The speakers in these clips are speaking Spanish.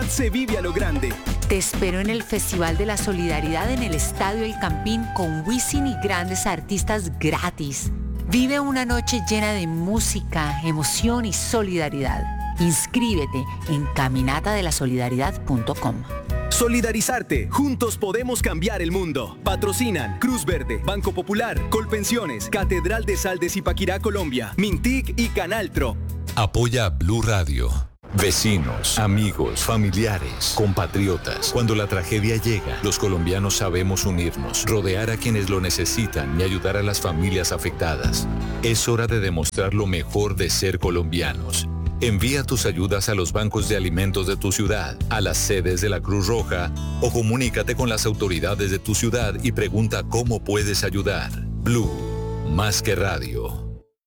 se vive a lo grande. Te espero en el Festival de la Solidaridad en el Estadio El Campín con Wisin y grandes artistas gratis. Vive una noche llena de música, emoción y solidaridad. Inscríbete en caminatadelasolidaridad.com. Solidarizarte. Juntos podemos cambiar el mundo. Patrocinan Cruz Verde, Banco Popular, Colpensiones, Catedral de Sal de Zipaquirá, Colombia, Mintic y Canaltro. Apoya Blue Radio. Vecinos, amigos, familiares, compatriotas. Cuando la tragedia llega, los colombianos sabemos unirnos, rodear a quienes lo necesitan y ayudar a las familias afectadas. Es hora de demostrar lo mejor de ser colombianos. Envía tus ayudas a los bancos de alimentos de tu ciudad, a las sedes de la Cruz Roja o comunícate con las autoridades de tu ciudad y pregunta cómo puedes ayudar. Blue, más que radio.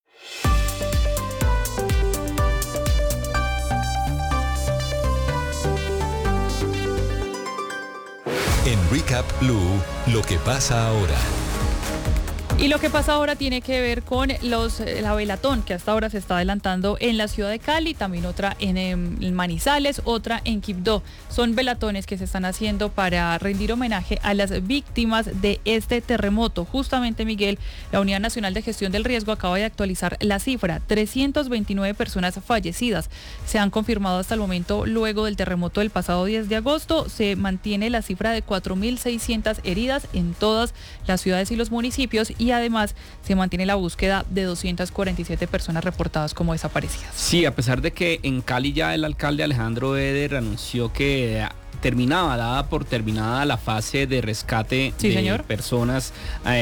En Recap Blue, lo que pasa ahora. Y lo que pasa ahora tiene que ver con la velatón, que hasta ahora se está adelantando en la ciudad de Cali, también otra en Manizales, otra en Quibdó. Son velatones que se están haciendo para rendir homenaje a las víctimas de este terremoto. Justamente, Miguel, la Unidad Nacional de Gestión del Riesgo acaba de actualizar la cifra: 329 personas fallecidas. Se han confirmado hasta el momento, luego del terremoto del pasado 10 de agosto. Se mantiene la cifra de 4.600 heridas en todas las ciudades y los municipios, y además se mantiene la búsqueda de 247 personas reportadas como desaparecidas. Sí, a pesar de que en Cali ya el alcalde Alejandro Eder anunció que dada por terminada la fase de rescate personas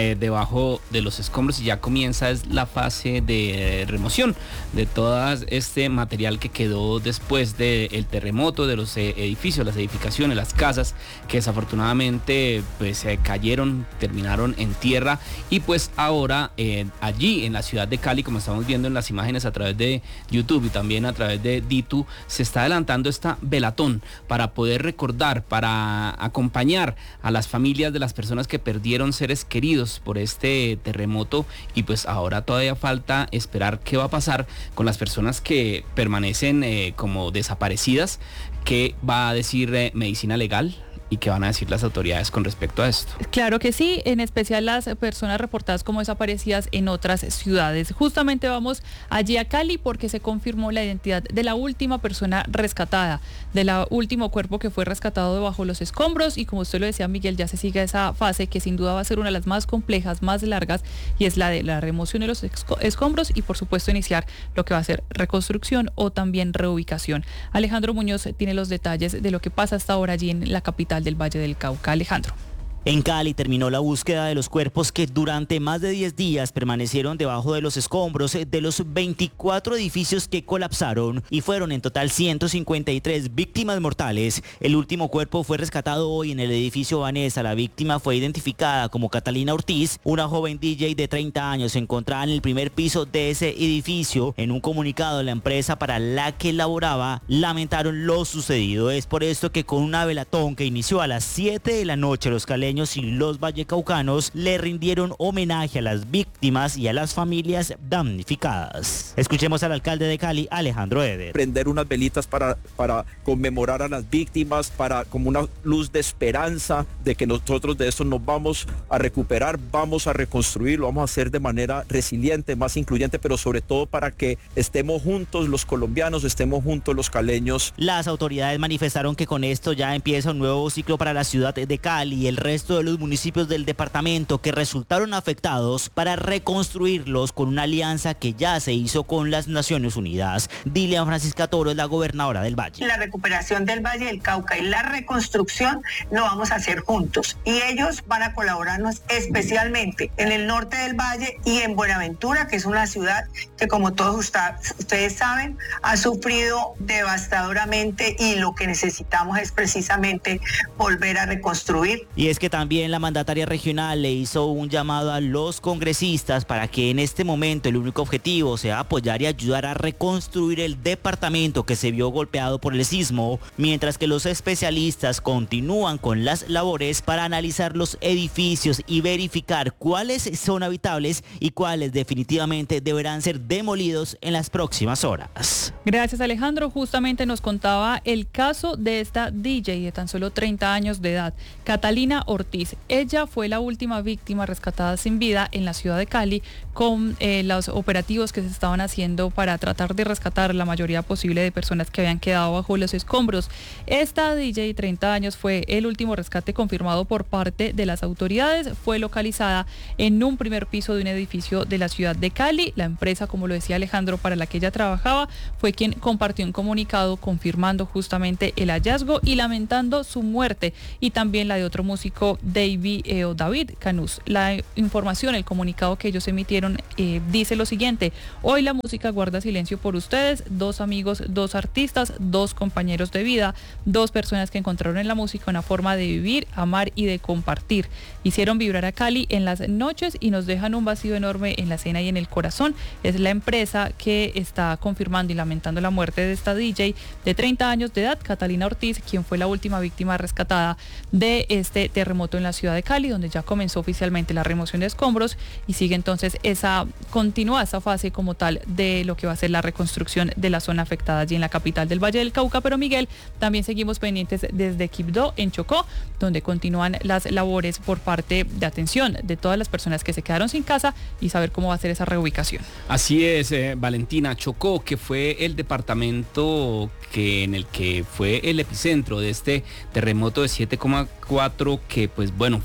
debajo de los escombros, y ya comienza la fase de remoción de todo este material que quedó después del terremoto, de los edificios, las edificaciones, las casas que desafortunadamente pues cayeron, terminaron en tierra. Y pues ahora allí en la ciudad de Cali, como estamos viendo en las imágenes a través de YouTube y también a través de Ditu, se está adelantando esta velatón para poder recordar, para acompañar a las familias de las personas que perdieron seres queridos por este terremoto. Y pues ahora todavía falta esperar qué va a pasar con las personas que permanecen como desaparecidas, qué va a decir medicina legal y qué van a decir las autoridades con respecto a esto. Claro que sí, en especial las personas reportadas como desaparecidas en otras ciudades. Justamente vamos allí a Cali porque se confirmó la identidad de la última persona rescatada, del último cuerpo que fue rescatado debajo de los escombros, y como usted lo decía, Miguel, ya se sigue esa fase que sin duda va a ser una de las más complejas, más largas, y es la de la remoción de los escombros y por supuesto iniciar lo que va a ser reconstrucción o también reubicación. Alejandro Muñoz tiene los detalles de lo que pasa hasta ahora allí en la capital del Valle del Cauca. Alejandro. En Cali terminó la búsqueda de los cuerpos que durante más de 10 días permanecieron debajo de los escombros de los 24 edificios que colapsaron, y fueron en total 153 víctimas mortales. El último cuerpo fue rescatado hoy en el edificio Vanessa. La víctima fue identificada como Catalina Ortiz, una joven DJ de 30 años. Se encontraba en el primer piso de ese edificio. En un comunicado, la empresa para la que laboraba lamentaron lo sucedido. Es por esto que con una velatón que inició a las 7 de la noche, los caleños y los vallecaucanos le rindieron homenaje a las víctimas y a las familias damnificadas. Escuchemos al alcalde de Cali, Alejandro Eder. Prender unas velitas para conmemorar a las víctimas, como una luz de esperanza de que nosotros de eso nos vamos a recuperar, vamos a reconstruir, lo vamos a hacer de manera resiliente, más incluyente, pero sobre todo para que estemos juntos los colombianos, estemos juntos los caleños. Las autoridades manifestaron que con esto ya empieza un nuevo ciclo para la ciudad de Cali y el resto de los municipios del departamento que resultaron afectados, para reconstruirlos con una alianza que ya se hizo con las Naciones Unidas. Dilian Francisca Toro es la gobernadora del Valle. La recuperación del Valle del Cauca y la reconstrucción lo vamos a hacer juntos, y ellos van a colaborarnos especialmente en el norte del Valle y en Buenaventura, que es una ciudad que, como todos ustedes saben, ha sufrido devastadoramente, y lo que necesitamos es precisamente volver a reconstruir. Y es que también la mandataria regional le hizo un llamado a los congresistas para que en este momento el único objetivo sea apoyar y ayudar a reconstruir el departamento que se vio golpeado por el sismo, mientras que los especialistas continúan con las labores para analizar los edificios y verificar cuáles son habitables y cuáles definitivamente deberán ser demolidos en las próximas horas. Gracias, Alejandro. Justamente nos contaba el caso de esta DJ de tan solo 30 años de edad, Catalina Ortiz. Ella fue la última víctima rescatada sin vida en la ciudad de Cali con los operativos que se estaban haciendo para tratar de rescatar la mayoría posible de personas que habían quedado bajo los escombros. Esta DJ de 30 años fue el último rescate confirmado por parte de las autoridades. Fue localizada en un primer piso de un edificio de la ciudad de Cali. La empresa, como lo decía Alejandro, para la que ella trabajaba, fue quien compartió un comunicado confirmando justamente el hallazgo y lamentando su muerte, y también la de otro músico, David Canús. La información, el comunicado que ellos emitieron dice lo siguiente: hoy la música guarda silencio por ustedes, 2 amigos, 2 artistas, 2 compañeros de vida, 2 personas que encontraron en la música una forma de vivir, amar y de compartir. Hicieron vibrar a Cali en las noches y nos dejan un vacío enorme en la escena y en el corazón. Es la empresa que está confirmando y lamentando la muerte de esta DJ de 30 años de edad, Catalina Ortiz, quien fue la última víctima rescatada de este terremoto en la ciudad de Cali, donde ya comenzó oficialmente la remoción de escombros y sigue entonces continúa esa fase como tal de lo que va a ser la reconstrucción de la zona afectada allí en la capital del Valle del Cauca. Pero Miguel, también seguimos pendientes desde Quibdó, en Chocó, donde continúan las labores por parte de atención de todas las personas que se quedaron sin casa y saber cómo va a ser esa reubicación. Así es, Valentina. Chocó, que fue el departamento en el que fue el epicentro de este terremoto de 7,4 que pues bueno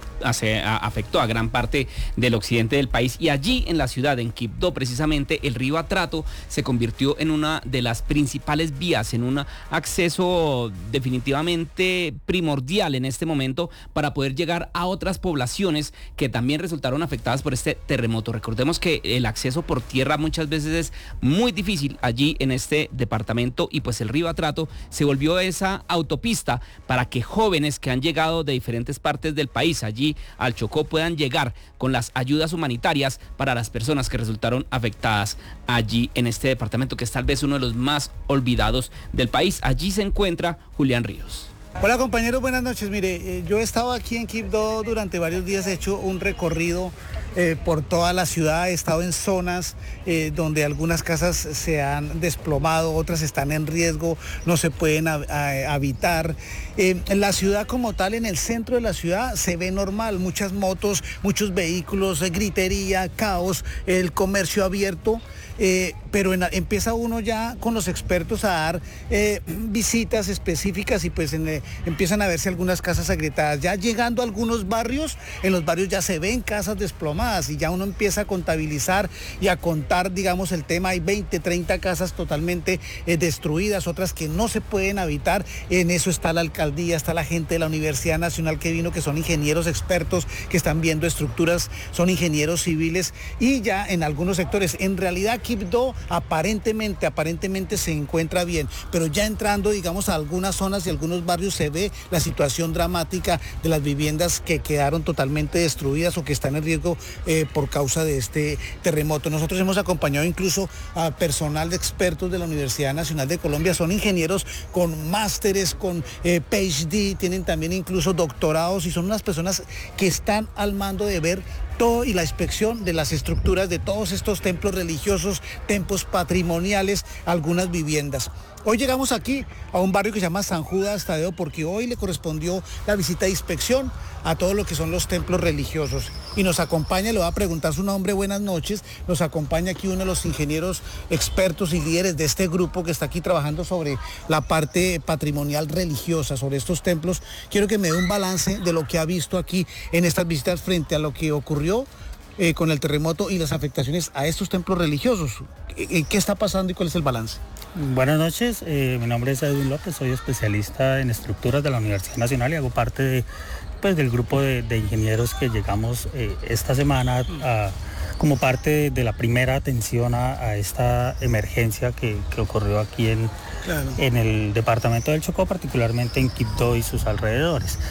afectó a gran parte del occidente del país, y allí en la ciudad, en Quibdó precisamente, el río Atrato se convirtió en una de las principales vías, en un acceso definitivamente primordial en este momento para poder llegar a otras poblaciones que también resultaron afectadas por este terremoto. Recordemos que el acceso por tierra muchas veces es muy difícil allí en este departamento, y pues el río Atrato se volvió esa autopista para que jóvenes que han llegado de diferentes partes del país allí al Chocó puedan llegar con las ayudas humanitarias para las personas que resultaron afectadas allí en este departamento, que es tal vez uno de los más olvidados del país. Allí se encuentra Julián Ríos. Hola compañeros, buenas noches. Mire, yo he estado aquí en Quibdó durante varios días, he hecho un recorrido por toda la ciudad, he estado en zonas donde algunas casas se han desplomado, otras están en riesgo, no se pueden habitar. En la ciudad como tal, en el centro de la ciudad, se ve normal, muchas motos, muchos vehículos, gritería, caos, el comercio abierto. Pero empieza uno ya con los expertos a dar visitas específicas y pues empiezan a verse algunas casas agrietadas. Ya llegando a algunos barrios, en los barrios ya se ven casas desplomadas y ya uno empieza a contabilizar y a contar, digamos, el tema. Hay 20, 30 casas totalmente destruidas, otras que no se pueden habitar. En eso está la alcaldía, está la gente de la Universidad Nacional que vino, que son ingenieros expertos, que están viendo estructuras, son ingenieros civiles, y ya en algunos sectores, en realidad Quibdó aparentemente se encuentra bien, pero ya entrando, digamos, a algunas zonas y algunos barrios se ve la situación dramática de las viviendas que quedaron totalmente destruidas o que están en riesgo por causa de este terremoto. Nosotros hemos acompañado incluso a personal de expertos de la Universidad Nacional de Colombia, son ingenieros con másteres, con PhD, tienen también incluso doctorados, y son unas personas que están al mando de ver todo y la inspección de las estructuras de todos estos templos religiosos, templos patrimoniales, algunas viviendas. Hoy llegamos aquí a un barrio que se llama San Judas Tadeo, porque hoy le correspondió la visita de inspección a todo lo que son los templos religiosos. Y nos acompaña, le voy a preguntar su nombre, buenas noches, nos acompaña aquí uno de los ingenieros expertos y líderes de este grupo que está aquí trabajando sobre la parte patrimonial religiosa, sobre estos templos. Quiero que me dé un balance de lo que ha visto aquí en estas visitas frente a lo que ocurrió con el terremoto y las afectaciones a estos templos religiosos. ¿Qué está pasando y cuál es el balance? Buenas noches, mi nombre es Edwin López, soy especialista en estructuras de la Universidad Nacional y hago parte del grupo de ingenieros que llegamos esta semana como parte de la primera atención a esta emergencia que ocurrió aquí en el departamento del Chocó, particularmente en Quibdó y sus alrededores.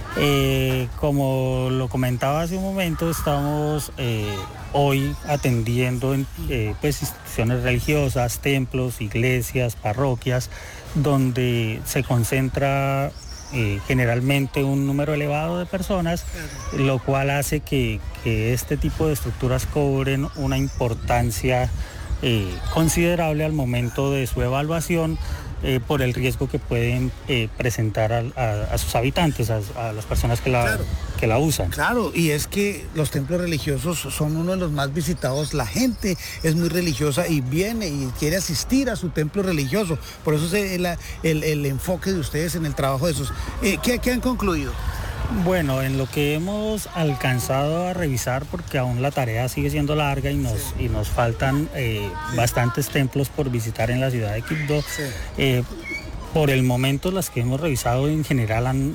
Como lo comentaba hace un momento, estamos hoy atendiendo pues instituciones religiosas, templos, iglesias, parroquias, donde se concentra generalmente un número elevado de personas, lo cual hace que este tipo de estructuras cobren una importancia considerable al momento de su evaluación, por el riesgo que pueden presentar a sus habitantes, a las personas que la usan. Claro, y es que los templos religiosos son uno de los más visitados. La gente es muy religiosa y viene y quiere asistir a su templo religioso. Por eso es el enfoque de ustedes en el trabajo de esos. ¿Qué han concluido? Bueno, en lo que hemos alcanzado a revisar, porque aún la tarea sigue siendo larga y nos faltan bastantes templos por visitar en la ciudad de Quibdó, por el momento las que hemos revisado en general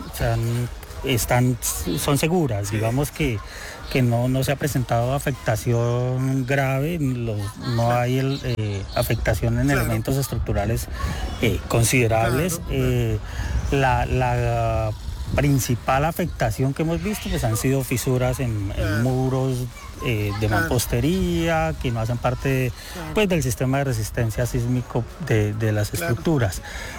son seguras, digamos que no se ha presentado afectación grave, no hay afectación en elementos estructurales considerables. La principal afectación que hemos visto pues han sido fisuras en muros de mampostería que no hacen parte pues del sistema de resistencia sísmico de las estructuras.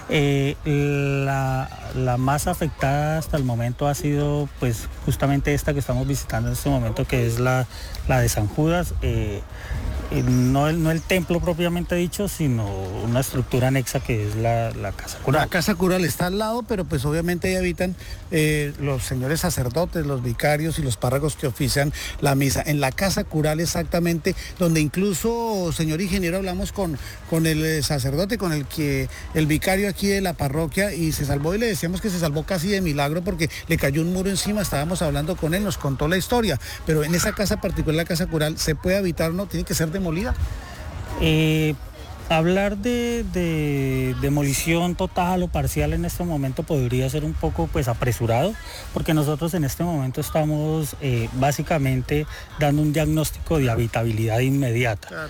La más afectada hasta el momento ha sido pues justamente esta que estamos visitando en este momento, que es la de San Judas. No el templo propiamente dicho, sino una estructura anexa que es la Casa Cural. La Casa Cural está al lado, pero pues obviamente ahí habitan los señores sacerdotes, los vicarios y los párrocos que ofician la misa. En la Casa Cural exactamente, donde incluso, señor ingeniero, hablamos con el sacerdote, con el vicario aquí de la parroquia, y se salvó, y le decíamos que se salvó casi de milagro porque le cayó un muro encima. Estábamos hablando con él, nos contó la historia, pero en esa casa particular, la Casa Cural, ¿se puede habitar o no? ¿Tiene que ser demolida? Hablar de demolición total o parcial en este momento podría ser un poco pues apresurado, porque nosotros en este momento estamos básicamente dando un diagnóstico de habitabilidad inmediata. Claro.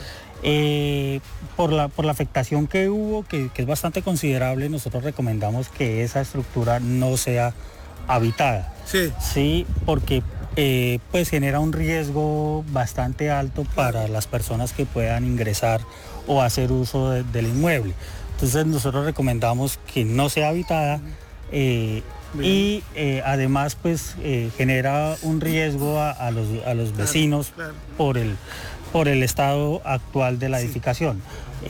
Por la afectación que hubo, que es bastante considerable, nosotros recomendamos que esa estructura no sea habitada. Sí, porque pues genera un riesgo bastante alto para las personas que puedan ingresar o hacer uso del inmueble. Entonces nosotros recomendamos que no sea habitada y además pues genera un riesgo a los vecinos por el estado actual de la edificación.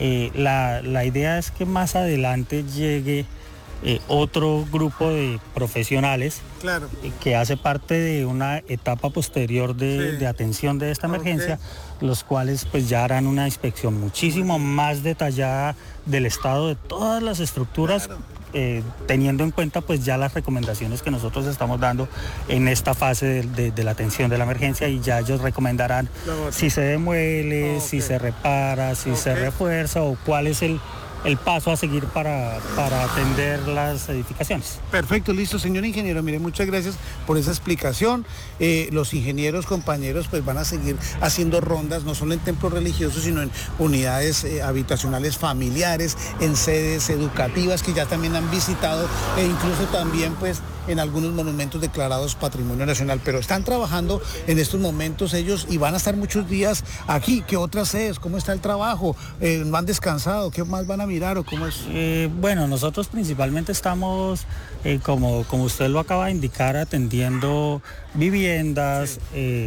La idea es que más adelante llegue otro grupo de profesionales que hace parte de una etapa posterior de atención de esta emergencia, los cuales pues ya harán una inspección muchísimo más detallada del estado de todas las estructuras, teniendo en cuenta pues ya las recomendaciones que nosotros estamos dando en esta fase de la atención de la emergencia, y ya ellos recomendarán si se demuele, si se repara, si se refuerza o cuál es el paso a seguir para atender las edificaciones. Perfecto, listo, señor ingeniero. Mire, muchas gracias por esa explicación. Los ingenieros, compañeros, pues van a seguir haciendo rondas, no solo en templos religiosos, sino en unidades habitacionales familiares, en sedes educativas que ya también han visitado, e incluso también pues en algunos monumentos declarados Patrimonio Nacional. Pero están trabajando en estos momentos ellos y van a estar muchos días aquí. ¿Qué otras sedes? ¿Cómo está el trabajo? ¿No han descansado? ¿Qué más van a mirar o cómo es? Bueno, nosotros principalmente estamos, como usted lo acaba de indicar, atendiendo viviendas,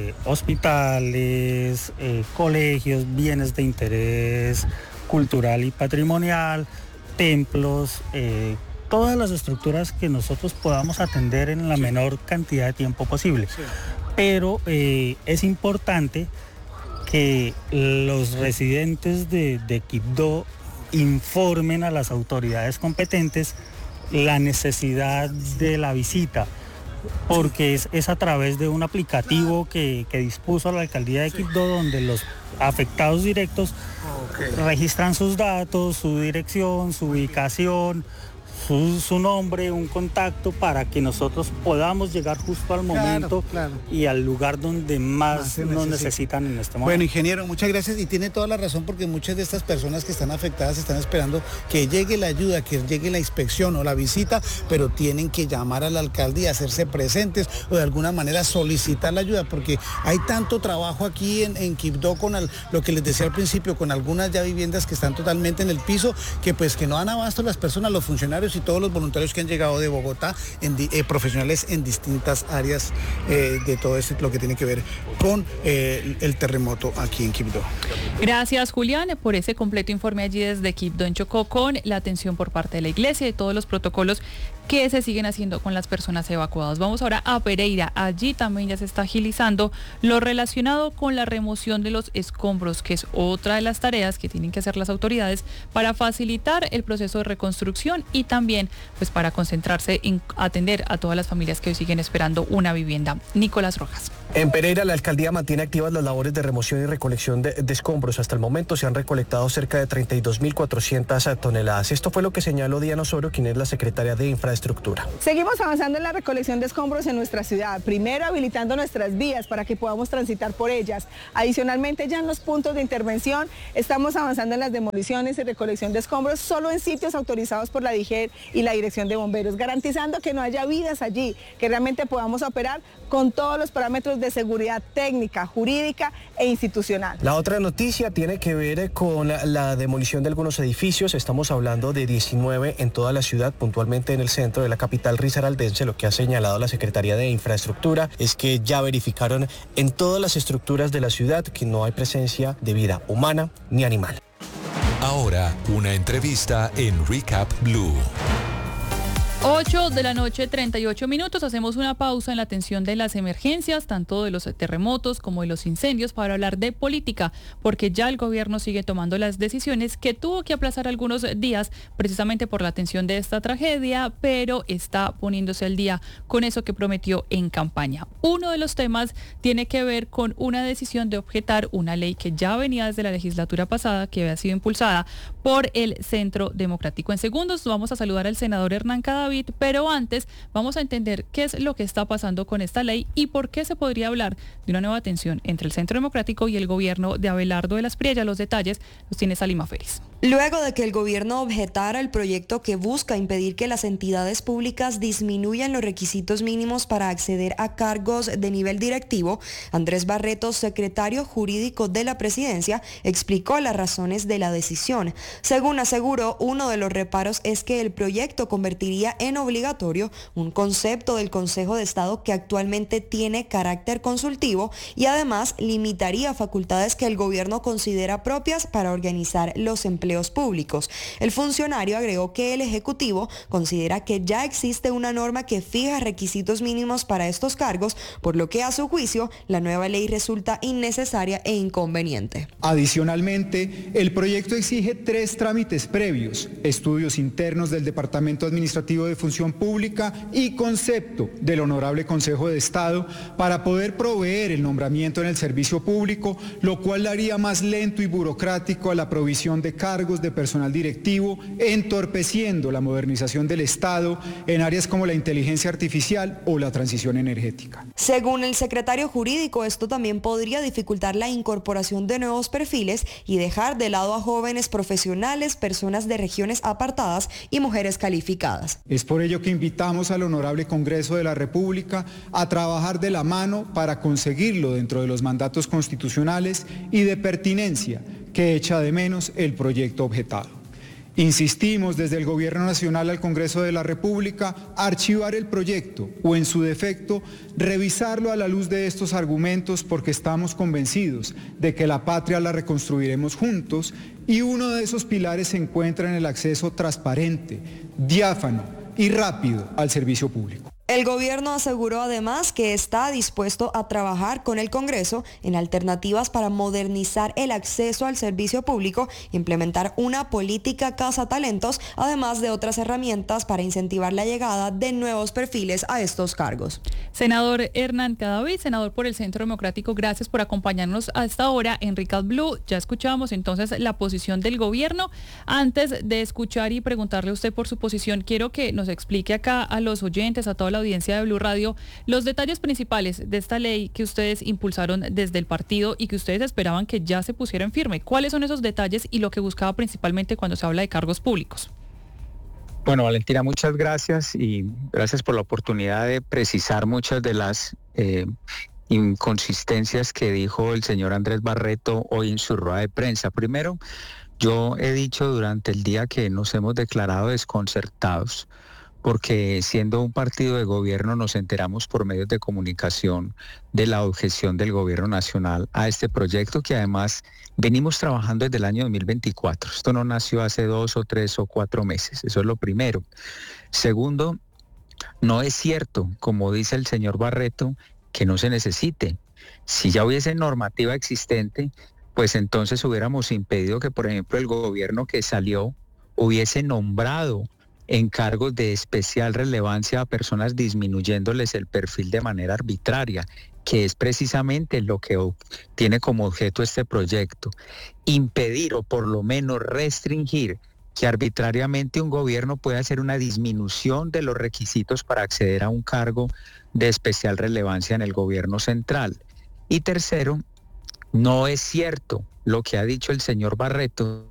hospitales, colegios, bienes de interés cultural y patrimonial, templos, todas las estructuras que nosotros podamos atender en la menor cantidad de tiempo posible. Pero es importante que los residentes de Quibdó informen a las autoridades competentes la necesidad de la visita, porque es a través de un aplicativo que dispuso la alcaldía de Quibdó, donde los afectados directos registran sus datos, su dirección, su ubicación, su nombre, un contacto para que nosotros podamos llegar justo al momento y al lugar donde más nos necesitan en este momento. Bueno, ingeniero, muchas gracias y tiene toda la razón porque muchas de estas personas que están afectadas están esperando que llegue la ayuda, que llegue la inspección o la visita, pero tienen que llamar al alcalde y hacerse presentes o de alguna manera solicitar la ayuda porque hay tanto trabajo aquí en Quibdó con lo que les decía al principio, con algunas ya viviendas que están totalmente en el piso, que pues que no dan abasto las personas, los funcionarios y todos los voluntarios que han llegado de Bogotá, profesionales en distintas áreas de todo esto, lo que tiene que ver con el terremoto aquí en Quibdó. Gracias, Julián, por ese completo informe allí desde Quibdó en Chocó, con la atención por parte de la iglesia y todos los protocolos que se siguen haciendo con las personas evacuadas. Vamos ahora a Pereira. Allí también ya se está agilizando lo relacionado con la remoción de los escombros, que es otra de las tareas que tienen que hacer las autoridades para facilitar el proceso de reconstrucción y también pues para concentrarse en atender a todas las familias que hoy siguen esperando una vivienda. Nicolás Rojas. En Pereira, la alcaldía mantiene activas las labores de remoción y recolección de escombros. Hasta el momento se han recolectado cerca de 32.400 toneladas. Esto fue lo que señaló Diana Osorio, quien es la secretaria de Infraestructura. Seguimos avanzando en la recolección de escombros en nuestra ciudad. Primero, habilitando nuestras vías para que podamos transitar por ellas. Adicionalmente, ya en los puntos de intervención, estamos avanzando en las demoliciones y recolección de escombros solo en sitios autorizados por la DIGER y la Dirección de Bomberos, garantizando que no haya vidas allí, que realmente podamos operar con todos los parámetros de seguridad técnica, jurídica e institucional. La otra noticia tiene que ver con la demolición de algunos edificios. Estamos hablando de 19 en toda la ciudad, puntualmente en el centro de la capital risaraldense. Lo que ha señalado la Secretaría de Infraestructura es que ya verificaron en todas las estructuras de la ciudad que no hay presencia de vida humana ni animal. Ahora, una entrevista en Recap Blue. 8 de la noche, 38 minutos. Hacemos una pausa en la atención de las emergencias, tanto de los terremotos como de los incendios, para hablar de política, porque ya el gobierno sigue tomando las decisiones que tuvo que aplazar algunos días precisamente por la atención de esta tragedia, pero está poniéndose al día con eso que prometió en campaña. Uno de los temas tiene que ver con una decisión de objetar una ley que ya venía desde la legislatura pasada, que había sido impulsada por el Centro Democrático. En segundos vamos a saludar al senador Hernán Cadavid, pero antes vamos a entender qué es lo que está pasando con esta ley y por qué se podría hablar de una nueva tensión entre el Centro Democrático y el gobierno de Abelardo de las Priella. Los detalles los tiene Salima Félix. Luego de que el gobierno objetara el proyecto que busca impedir que las entidades públicas disminuyan los requisitos mínimos para acceder a cargos de nivel directivo, Andrés Barreto, secretario jurídico de la presidencia, explicó las razones de la decisión. Según aseguró, uno de los reparos es que el proyecto convertiría en obligatorio un concepto del Consejo de Estado que actualmente tiene carácter consultivo y además limitaría facultades que el gobierno considera propias para organizar los empleos públicos. El funcionario agregó que el Ejecutivo considera que ya existe una norma que fija requisitos mínimos para estos cargos, por lo que a su juicio la nueva ley resulta innecesaria e inconveniente. Adicionalmente, el proyecto exige 3 trámites previos: estudios internos del Departamento Administrativo de Función Pública y concepto del Honorable Consejo de Estado para poder proveer el nombramiento en el servicio público, lo cual haría más lento y burocrático a la provisión de cargos de personal directivo, entorpeciendo la modernización del Estado en áreas como la inteligencia artificial o la transición energética. Según el secretario jurídico, esto también podría dificultar la incorporación de nuevos perfiles y dejar de lado a jóvenes profesionales, personas de regiones apartadas y mujeres calificadas. Es por ello que invitamos al Honorable Congreso de la República a trabajar de la mano para conseguirlo dentro de los mandatos constitucionales y de pertinencia que echa de menos el proyecto objetado. Insistimos desde el Gobierno Nacional al Congreso de la República a archivar el proyecto o, en su defecto, revisarlo a la luz de estos argumentos, porque estamos convencidos de que la patria la reconstruiremos juntos y uno de esos pilares se encuentra en el acceso transparente, diáfano y rápido al servicio público. El gobierno aseguró además que está dispuesto a trabajar con el Congreso en alternativas para modernizar el acceso al servicio público e implementar una política cazatalentos, además de otras herramientas para incentivar la llegada de nuevos perfiles a estos cargos. Senador Hernán Cadavid, senador por el Centro Democrático, gracias por acompañarnos a esta hora en Rica Blue. Ya escuchábamos entonces la posición del gobierno. Antes de escuchar y preguntarle a usted por su posición, quiero que nos explique acá a los oyentes, a toda la audiencia de Blue Radio, los detalles principales de esta ley que ustedes impulsaron desde el partido y que ustedes esperaban que ya se pusiera en firme. ¿Cuáles son esos detalles y lo que buscaba principalmente cuando se habla de cargos públicos? Bueno, Valentina, muchas gracias y gracias por la oportunidad de precisar muchas de las inconsistencias que dijo el señor Andrés Barreto hoy en su rueda de prensa. Primero, yo he dicho durante el día que nos hemos declarado desconcertados porque siendo un partido de gobierno nos enteramos por medios de comunicación de la objeción del gobierno nacional a este proyecto que además venimos trabajando desde el año 2024. Esto no nació hace 2 o 3 o 4 meses, eso es lo primero. Segundo, no es cierto, como dice el señor Barreto, que no se necesite. Si ya hubiese normativa existente, pues entonces hubiéramos impedido que, por ejemplo, el gobierno que salió hubiese nombrado en cargos de especial relevancia a personas disminuyéndoles el perfil de manera arbitraria, que es precisamente lo que tiene como objeto este proyecto. Impedir o por lo menos restringir que arbitrariamente un gobierno pueda hacer una disminución de los requisitos para acceder a un cargo de especial relevancia en el gobierno central. Y tercero, no es cierto lo que ha dicho el señor Barreto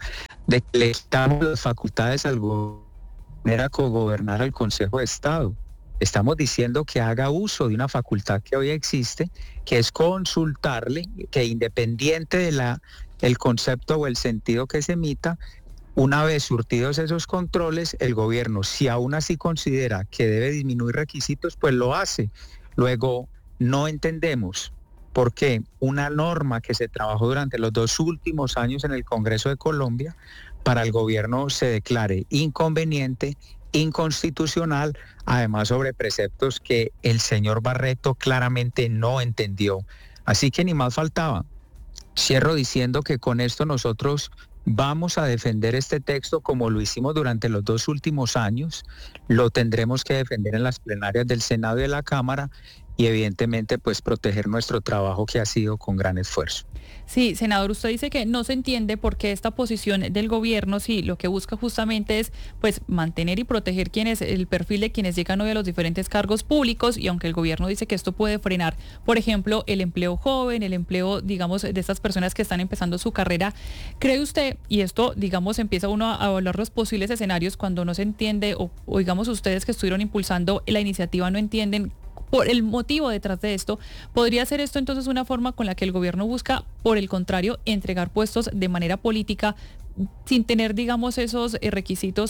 de que le quitamos las facultades al gobierno a cogobernar al Consejo de Estado. Estamos diciendo que haga uso de una facultad que hoy existe, que es consultarle, que independiente de el concepto o el sentido que se emita, una vez surtidos esos controles, el gobierno, si aún así considera que debe disminuir requisitos, pues lo hace. Luego, no entendemos por qué una norma que se trabajó durante los 2 últimos años en el Congreso de Colombia, para el gobierno se declare inconveniente, inconstitucional, además sobre preceptos que el señor Barreto claramente no entendió. Así que ni más faltaba. Cierro diciendo que con esto nosotros vamos a defender este texto como lo hicimos durante los 2 últimos años, lo tendremos que defender en las plenarias del Senado y de la Cámara y evidentemente pues proteger nuestro trabajo que ha sido con gran esfuerzo. Sí, senador, usted dice que no se entiende por qué esta posición del gobierno, sí, lo que busca justamente es pues mantener y proteger el perfil de quienes llegan hoy a los diferentes cargos públicos, y aunque el gobierno dice que esto puede frenar, por ejemplo, el empleo joven, el empleo, digamos, de estas personas que están empezando su carrera, ¿cree usted, y esto, digamos, empieza uno a evaluar los posibles escenarios cuando no se entiende, o digamos ustedes que estuvieron impulsando la iniciativa no entienden por el motivo detrás de esto, ¿podría ser esto entonces una forma con la que el gobierno busca, por el contrario, entregar puestos de manera política sin tener, digamos, esos requisitos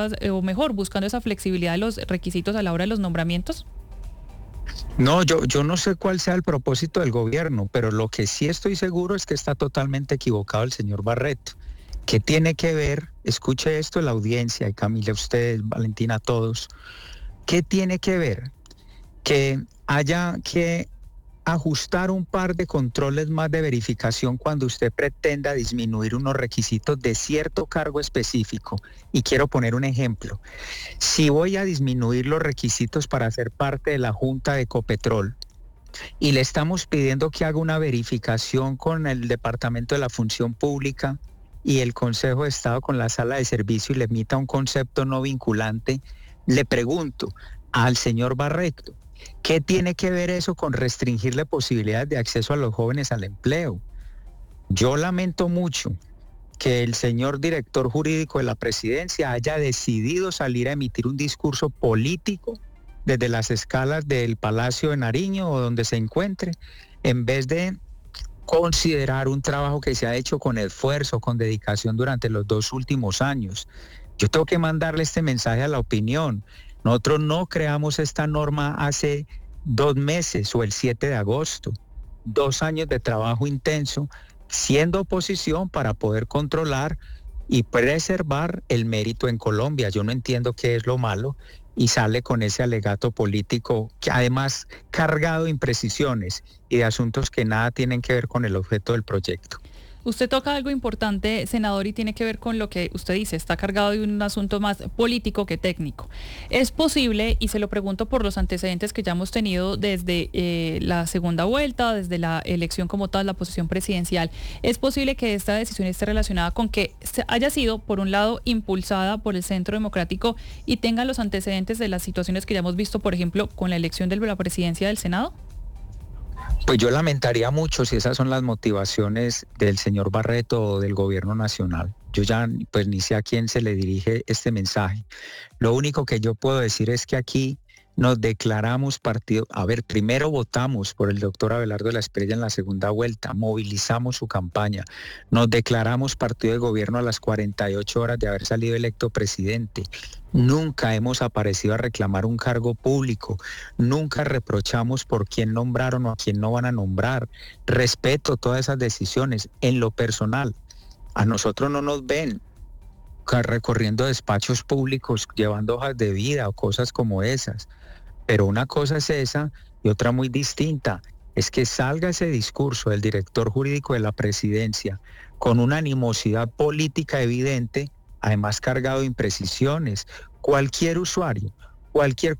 o mejor, buscando esa flexibilidad de los requisitos a la hora de los nombramientos? No, yo no sé cuál sea el propósito del gobierno, pero lo que sí estoy seguro es que está totalmente equivocado el señor Barreto. ¿Qué tiene que ver? Escuche esto la audiencia, y Camila, ustedes, Valentina, todos. ¿Qué tiene que ver? Que haya que ajustar un par de controles más de verificación cuando usted pretenda disminuir unos requisitos de cierto cargo específico. Y quiero poner un ejemplo. Si voy a disminuir los requisitos para ser parte de la Junta de Ecopetrol y le estamos pidiendo que haga una verificación con el Departamento de la Función Pública y el Consejo de Estado con la Sala de Servicio y le emita un concepto no vinculante, le pregunto al señor Barreto, ¿qué tiene que ver eso con restringirle posibilidades de acceso a los jóvenes al empleo? Yo lamento mucho que el señor director jurídico de la presidencia haya decidido salir a emitir un discurso político desde las escalas del Palacio de Nariño o donde se encuentre, en vez de considerar un trabajo que se ha hecho con esfuerzo, con dedicación durante los 2 últimos años. Yo tengo que mandarle este mensaje a la opinión. Nosotros no creamos esta norma hace 2 meses o el 7 de agosto. 2 años de trabajo intenso, siendo oposición para poder controlar y preservar el mérito en Colombia. Yo no entiendo qué es lo malo y sale con ese alegato político que además cargado de imprecisiones y de asuntos que nada tienen que ver con el objeto del proyecto. Usted toca algo importante, senador, y tiene que ver con lo que usted dice, está cargado de un asunto más político que técnico. ¿Es posible, y se lo pregunto por los antecedentes que ya hemos tenido desde la segunda vuelta, desde la elección como tal, la posición presidencial, es posible que esta decisión esté relacionada con que haya sido, por un lado, impulsada por el Centro Democrático y tenga los antecedentes de las situaciones que ya hemos visto, por ejemplo, con la elección de la presidencia del Senado? Pues yo lamentaría mucho si esas son las motivaciones del señor Barreto o del gobierno nacional. Yo ya pues ni sé a quién se le dirige este mensaje. Lo único que yo puedo decir es que aquí nos declaramos partido. A ver, primero votamos por el doctor Abelardo de la Espriella en la segunda vuelta, movilizamos su campaña, nos declaramos partido de gobierno a las 48 horas de haber salido electo presidente. Nunca hemos aparecido a reclamar un cargo público, nunca reprochamos por quién nombraron o a quién no van a nombrar. Respeto todas esas decisiones. En lo personal, a nosotros no nos ven recorriendo despachos públicos, llevando hojas de vida o cosas como esas. Pero una cosa es esa y otra muy distinta, es que salga ese discurso del director jurídico de la presidencia con una animosidad política evidente, además cargado de imprecisiones. Cualquier usuario, cualquier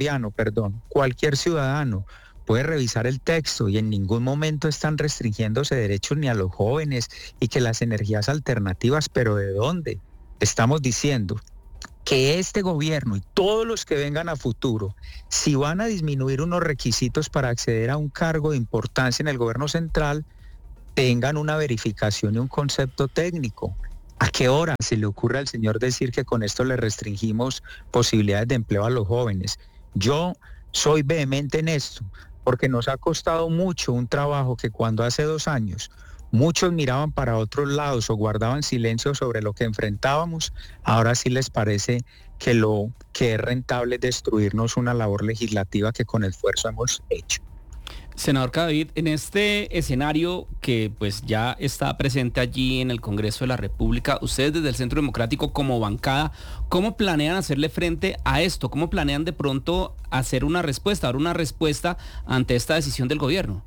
ciudadano puede revisar el texto y en ningún momento están restringiéndose derechos ni a los jóvenes y que las energías alternativas, ¿pero de dónde? Estamos diciendo que este gobierno y todos los que vengan a futuro, si van a disminuir unos requisitos para acceder a un cargo de importancia en el gobierno central, tengan una verificación y un concepto técnico. ¿A qué hora se le ocurre al señor decir que con esto le restringimos posibilidades de empleo a los jóvenes? Yo soy vehemente en esto, porque nos ha costado mucho un trabajo que cuando hace 2 años muchos miraban para otros lados o guardaban silencio sobre lo que enfrentábamos, ahora sí les parece que lo que es rentable es destruirnos una labor legislativa que con esfuerzo hemos hecho. Senador Cadavid, en este escenario que pues ya está presente allí en el Congreso de la República, ustedes desde el Centro Democrático como bancada, ¿cómo planean hacerle frente a esto? ¿Cómo planean de pronto dar una respuesta ante esta decisión del gobierno?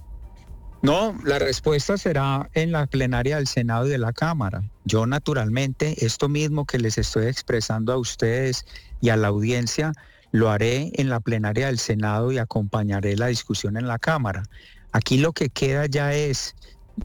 No, la respuesta será en la plenaria del Senado y de la Cámara. Yo naturalmente, esto mismo que les estoy expresando a ustedes y a la audiencia, lo haré en la plenaria del Senado y acompañaré la discusión en la Cámara. Aquí lo que queda ya es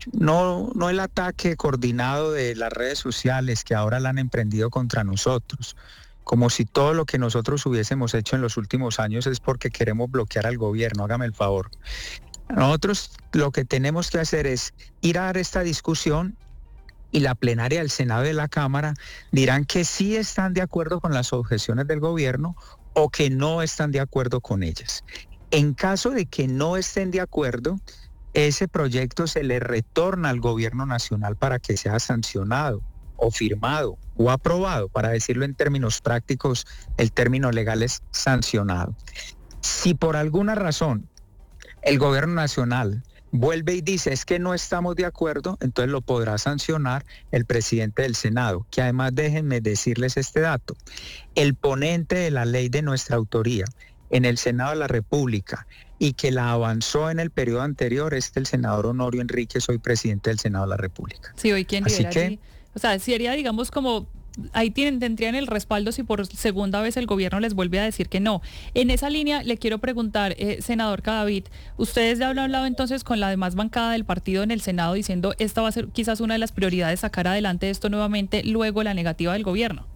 no el ataque coordinado de las redes sociales que ahora la han emprendido contra nosotros, como si todo lo que nosotros hubiésemos hecho en los últimos años es porque queremos bloquear al gobierno, hágame el favor. Nosotros lo que tenemos que hacer es ir a dar esta discusión y la plenaria del Senado y de la Cámara dirán que sí están de acuerdo con las objeciones del gobierno o que no están de acuerdo con ellas. En caso de que no estén de acuerdo, ese proyecto se le retorna al gobierno nacional para que sea sancionado o firmado o aprobado. Para decirlo en términos prácticos, el término legal es sancionado. Si por alguna razón el gobierno nacional vuelve y dice es que no estamos de acuerdo, entonces lo podrá sancionar el presidente del Senado, que además déjenme decirles este dato, el ponente de la ley de nuestra autoría en el Senado de la República y que la avanzó en el periodo anterior es el senador Honorio Enríquez, hoy presidente del Senado de la República. Sí, hoy quién Así que, allí. O sea, sería digamos como ahí tendrían el respaldo si por segunda vez el gobierno les vuelve a decir que no. En esa línea le quiero preguntar, senador Cadavid, ustedes ya han hablado entonces con la demás bancada del partido en el Senado diciendo esta va a ser quizás una de las prioridades, sacar adelante esto nuevamente luego la negativa del gobierno.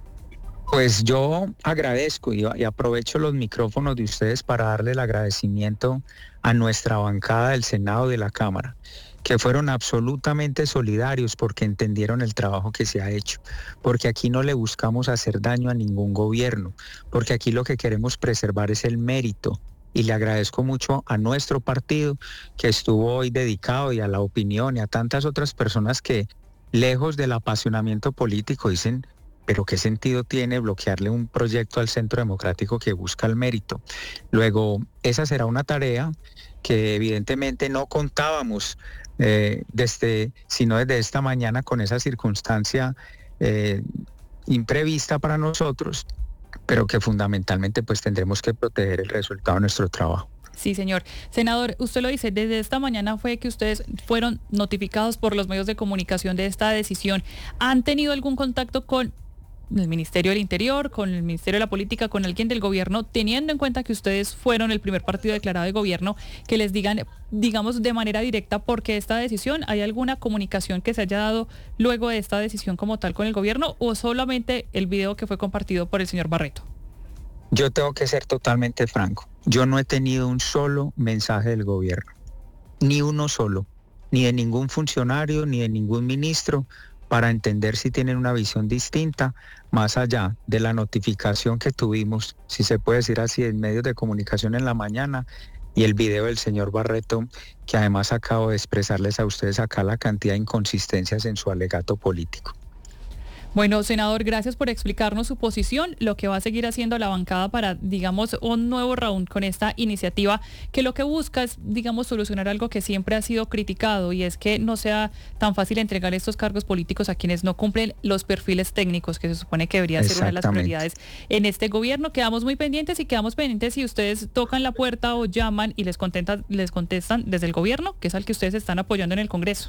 Pues yo agradezco y aprovecho los micrófonos de ustedes para darle el agradecimiento a nuestra bancada del Senado y de la Cámara, que fueron absolutamente solidarios porque entendieron el trabajo que se ha hecho, porque aquí no le buscamos hacer daño a ningún gobierno, porque aquí lo que queremos preservar es el mérito. Y le agradezco mucho a nuestro partido que estuvo hoy dedicado y a la opinión y a tantas otras personas que, lejos del apasionamiento político, dicen, pero ¿qué sentido tiene bloquearle un proyecto al Centro Democrático que busca el mérito? Luego, esa será una tarea que evidentemente no contábamos sino desde esta mañana con esa circunstancia imprevista para nosotros, pero que fundamentalmente pues tendremos que proteger el resultado de nuestro trabajo. Sí, señor. Senador, usted lo dice, desde esta mañana fue que ustedes fueron notificados por los medios de comunicación de esta decisión. ¿Han tenido algún contacto con el Ministerio del Interior, con el Ministerio de la Política, con alguien del gobierno, teniendo en cuenta que ustedes fueron el primer partido declarado de gobierno, que les digan, digamos, de manera directa por qué esta decisión? ¿Hay alguna comunicación que se haya dado luego de esta decisión como tal con el gobierno o solamente el video que fue compartido por el señor Barreto? Yo tengo que ser totalmente franco. Yo no he tenido un solo mensaje del gobierno, ni uno solo, ni de ningún funcionario, ni de ningún ministro, para entender si tienen una visión distinta, más allá de la notificación que tuvimos, si se puede decir así, en medios de comunicación en la mañana, y el video del señor Barreto, que además acabo de expresarles a ustedes acá la cantidad de inconsistencias en su alegato político. Bueno, senador, gracias por explicarnos su posición, lo que va a seguir haciendo la bancada para, digamos, un nuevo round con esta iniciativa, que lo que busca es, digamos, solucionar algo que siempre ha sido criticado, y es que no sea tan fácil entregar estos cargos políticos a quienes no cumplen los perfiles técnicos, que se supone que debería ser una de las prioridades en este gobierno. Quedamos muy pendientes si ustedes tocan la puerta o llaman y les contestan desde el gobierno, que es al que ustedes están apoyando en el Congreso.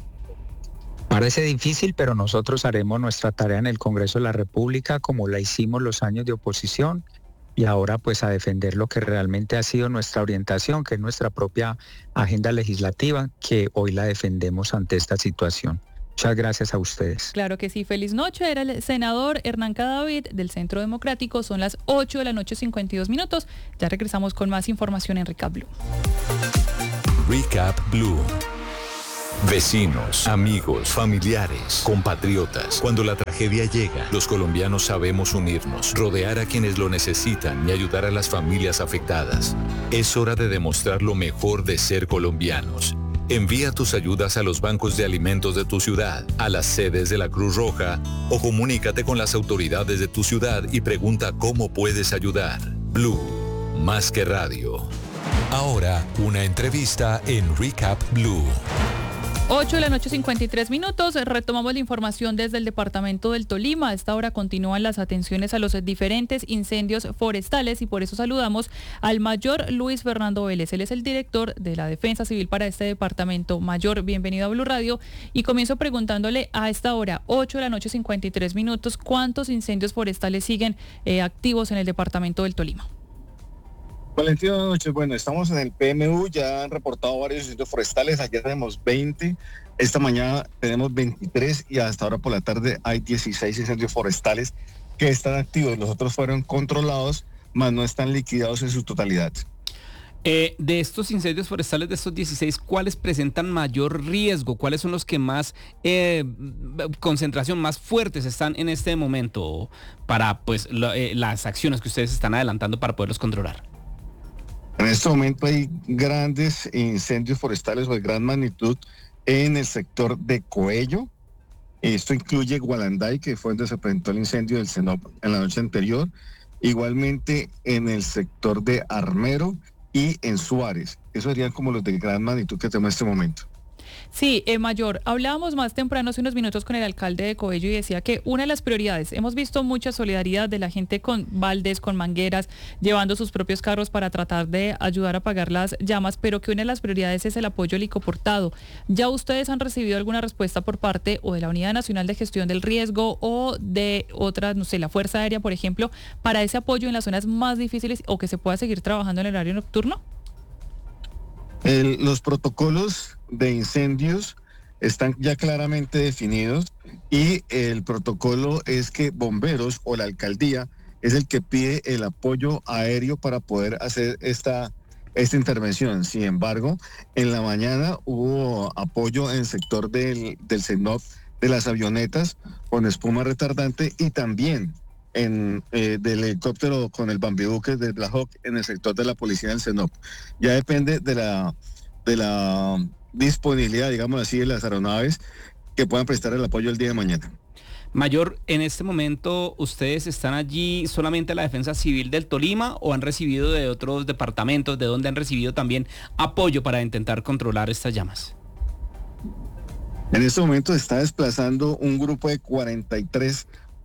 Parece difícil, pero nosotros haremos nuestra tarea en el Congreso de la República como la hicimos los años de oposición, y ahora pues a defender lo que realmente ha sido nuestra orientación, que es nuestra propia agenda legislativa, que hoy la defendemos ante esta situación. Muchas gracias a ustedes. Claro que sí, feliz noche. Era el senador Hernán Cadavid del Centro Democrático. Son las 8 de la noche, 52 minutos. Ya regresamos con más información en Recap Blue. Recap Blue. Vecinos, amigos, familiares, compatriotas. Cuando la tragedia llega, los colombianos sabemos unirnos, rodear a quienes lo necesitan y ayudar a las familias afectadas. Es hora de demostrar lo mejor de ser colombianos. Envía tus ayudas a los bancos de alimentos de tu ciudad, a las sedes de la Cruz Roja, o comunícate con las autoridades de tu ciudad y pregunta cómo puedes ayudar. Blue, más que radio. Ahora, una entrevista en Recap Blue. 8 de la noche, 53 minutos. Retomamos la información desde el departamento del Tolima. A esta hora continúan las atenciones a los diferentes incendios forestales y por eso saludamos al mayor Luis Fernando Vélez. Él es el director de la Defensa Civil para este departamento. Mayor, bienvenido a Blue Radio. Y comienzo preguntándole a esta hora, 8 de la noche, 53 minutos, ¿cuántos incendios forestales siguen activos en el departamento del Tolima? Valentina, buenas noches. Bueno, estamos en el PMU, ya han reportado varios incendios forestales, ayer tenemos 20, esta mañana tenemos 23 y hasta ahora por la tarde hay 16 incendios forestales que están activos. Los otros fueron controlados, mas no están liquidados en su totalidad. De estos incendios forestales, de estos 16, ¿cuáles presentan mayor riesgo? ¿Cuáles son los que más concentración, más fuertes están en este momento para pues las acciones que ustedes están adelantando para poderlos controlar? En este momento hay grandes incendios forestales o de gran magnitud en el sector de Coello. Esto incluye Gualanday, que fue donde se presentó el incendio del CENOP en la noche anterior. Igualmente en el sector de Armero y en Suárez. Esos serían como los de gran magnitud que tenemos en este momento. Sí, Mayor, hablábamos más temprano hace unos minutos con el alcalde de Coello y decía que una de las prioridades, hemos visto mucha solidaridad de la gente con baldes, con mangueras, llevando sus propios carros para tratar de ayudar a apagar las llamas, pero que una de las prioridades es el apoyo helicoportado. ¿Ya ustedes han recibido alguna respuesta por parte o de la Unidad Nacional de Gestión del Riesgo o de otras, no sé, la Fuerza Aérea, por ejemplo, para ese apoyo en las zonas más difíciles o que se pueda seguir trabajando en el horario nocturno? Los protocolos de incendios están ya claramente definidos y el protocolo es que bomberos o la alcaldía es el que pide el apoyo aéreo para poder hacer esta intervención. Sin embargo, en la mañana hubo apoyo en el sector del CENOP de las avionetas con espuma retardante y también del helicóptero con el Bambibuque de Black Hawk en el sector de la policía del CENOP. Ya depende de la disponibilidad, digamos así, de las aeronaves que puedan prestar el apoyo el día de mañana. Mayor, en este momento, ¿ustedes están allí solamente la Defensa Civil del Tolima o han recibido de otros departamentos, de donde han recibido también apoyo para intentar controlar estas llamas? En este momento se está desplazando un grupo de 43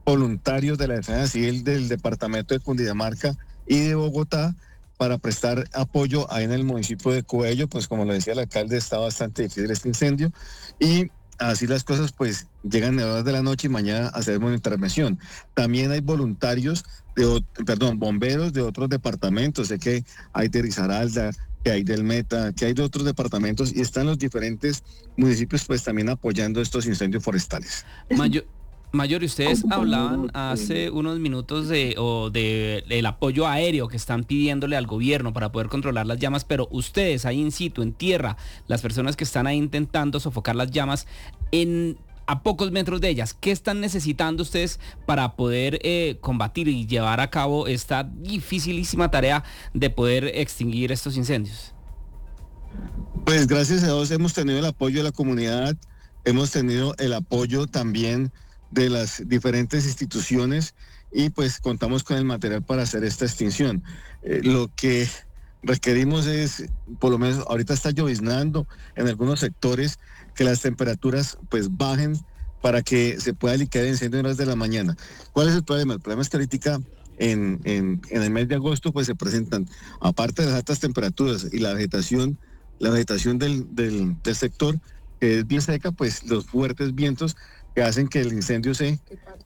voluntarios de la Defensa Civil del departamento de Cundinamarca y de Bogotá para prestar apoyo ahí en el municipio de Coello. Pues como lo decía el alcalde, está bastante difícil este incendio y así las cosas, pues llegan a las horas de la noche y mañana hacemos una intervención. También hay voluntarios, bomberos de otros departamentos. Sé que hay de Risaralda, que hay del Meta, que hay de otros departamentos y están los diferentes municipios pues también apoyando estos incendios forestales. Mayor, ustedes hablaban hace unos minutos del apoyo aéreo que están pidiéndole al gobierno para poder controlar las llamas, pero ustedes ahí in situ, en tierra, las personas que están ahí intentando sofocar las llamas a pocos metros de ellas, ¿qué están necesitando ustedes para poder combatir y llevar a cabo esta dificilísima tarea de poder extinguir estos incendios? Pues gracias a Dios hemos tenido el apoyo de la comunidad, hemos tenido el apoyo también de las diferentes instituciones y pues contamos con el material para hacer esta extinción. Lo que requerimos es, por lo menos ahorita está lloviznando en algunos sectores, que las temperaturas pues bajen para que se pueda liquidar el incendio en horas de la mañana. ¿Cuál es el problema? El problema es que ahorita en el mes de agosto pues se presentan, aparte de las altas temperaturas y la vegetación del sector, que es bien seca, pues los fuertes vientos que hacen que el incendio se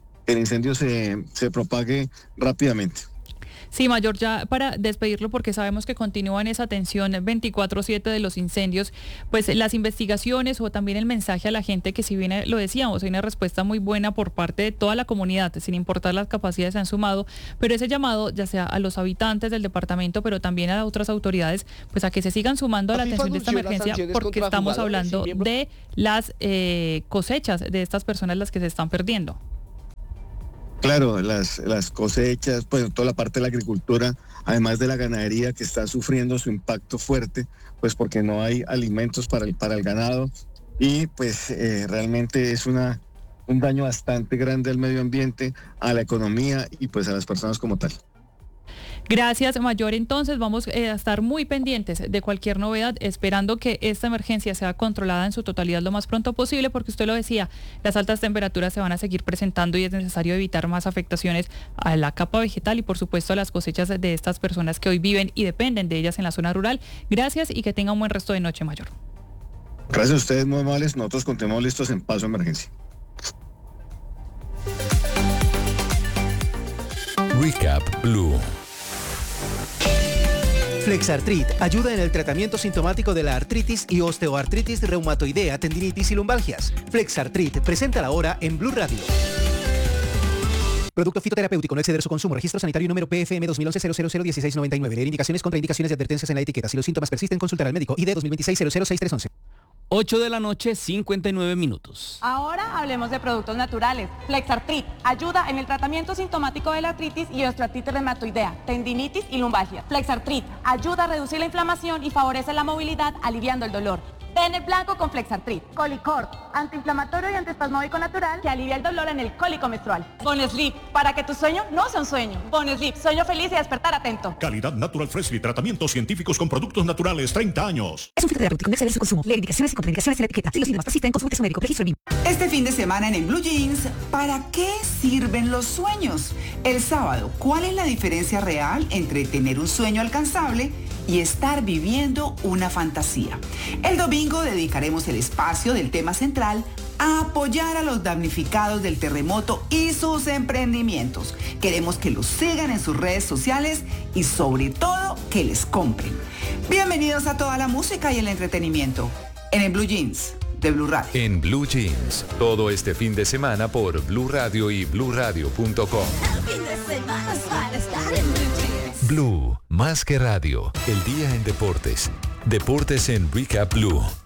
propague rápidamente. Sí, Mayor, ya para despedirlo, porque sabemos que continúa en esa atención 24/7 de los incendios, pues las investigaciones o también el mensaje a la gente, que si bien lo decíamos, hay una respuesta muy buena por parte de toda la comunidad, sin importar las capacidades se han sumado, pero ese llamado ya sea a los habitantes del departamento, pero también a otras autoridades, pues a que se sigan sumando a la atención de esta emergencia, porque estamos hablando de las cosechas de estas personas las que se están perdiendo. Claro, las cosechas, pues toda la parte de la agricultura, además de la ganadería que está sufriendo su impacto fuerte, pues porque no hay alimentos para el ganado y pues realmente es un daño bastante grande al medio ambiente, a la economía y pues a las personas como tal. Gracias, Mayor. Entonces vamos a estar muy pendientes de cualquier novedad, esperando que esta emergencia sea controlada en su totalidad lo más pronto posible, porque usted lo decía, las altas temperaturas se van a seguir presentando y es necesario evitar más afectaciones a la capa vegetal y por supuesto a las cosechas de estas personas que hoy viven y dependen de ellas en la zona rural. Gracias y que tenga un buen resto de noche, Mayor. Gracias a ustedes, muy amables. Nosotros continuamos listos en paso de emergencia. Recap Blue. Flexartrit ayuda en el tratamiento sintomático de la artritis y osteoartritis reumatoidea, tendinitis y lumbalgias. Flexartrit, presenta ahora en Blue Radio. Producto fitoterapéutico, no exceder su consumo. Registro sanitario número PFM 2011-001699. Leer indicaciones, contraindicaciones y advertencias en la etiqueta. Si los síntomas persisten, consultar al médico. ID 2026-006311. 8 de la noche, 59 minutos. Ahora hablemos de productos naturales. Flexartrit ayuda en el tratamiento sintomático de la artritis y osteoartritis reumatoidea, tendinitis y lumbalgia. Flexartrit ayuda a reducir la inflamación y favorece la movilidad, aliviando el dolor. Ten el blanco con Flexartrit. Colicort, antiinflamatorio y antiespasmódico natural que alivia el dolor en el cólico menstrual. Bonesleep, para que tu sueño no sea un sueño. Bonesleep, sueño feliz y despertar atento. Calidad Natural Freshly, tratamientos científicos con productos naturales, 30 años. Es un fitoterapéutico, no exceder su consumo. Leer indicaciones y contraindicaciones en la etiqueta. Si los síntomas persisten, consulte a su médico. Registro BIM. Este fin de semana en Blue Jeans, ¿para qué sirven los sueños? El sábado, ¿cuál es la diferencia real entre tener un sueño alcanzable y estar viviendo una fantasía? El domingo dedicaremos el espacio del tema central a apoyar a los damnificados del terremoto y sus emprendimientos. Queremos que los sigan en sus redes sociales y sobre todo que les compren. Bienvenidos a toda la música y el entretenimiento en el Blue Jeans de Blue Radio. En Blue Jeans, todo este fin de semana por Blue Radio y BlueRadio.com. Blue, más que radio, el día en deportes. Deportes en Recap Blue.